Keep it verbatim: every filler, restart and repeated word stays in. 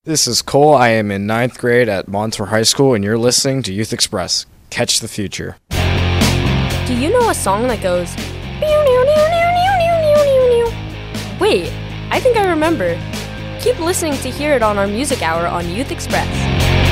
This is Cole. I am in ninth grade at Montour High School, and you're listening to Youth Express. Catch the future. Do you know a song that goes... Wait, I think I remember. Keep listening to hear it on our music hour on Youth Express.